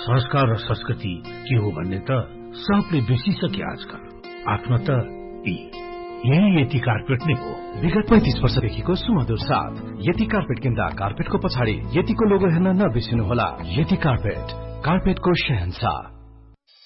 संस्कार र संस्कृति के हो भन्ने त सबले बिर्सिसके आजकल। आफ्नो त यही यति कार्पेट नै हो। विगत 35 वर्षदेखिको सुमधुर साथ यति कार्पेट किन्दा कार्पेटको पछाडि यतिको लोगो हेर्न नबिर्सिनुहोला। यति कार्पेटको शहंशाह।